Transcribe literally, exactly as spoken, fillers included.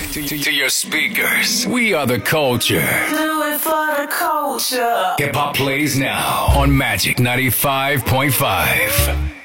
to, to, to your speakers. We are the culture. Do it for the culture. Hip hop plays now on Magic ninety-five point five.